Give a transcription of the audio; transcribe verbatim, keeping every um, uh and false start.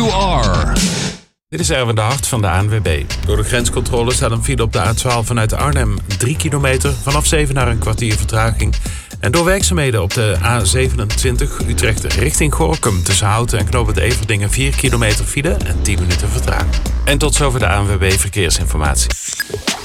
you are. Dit is Erwin de Hart van de A N W B. Door de grenscontrole staat een file op de A twaalf vanuit Arnhem drie kilometer. Vanaf zeven naar een kwartier vertraging. En door werkzaamheden op de A zevenentwintig Utrecht richting Gorinchem tussen Houten en Knoop het Everdingen vier kilometer file en tien minuten vertraging. En tot zover de A N W B Verkeersinformatie.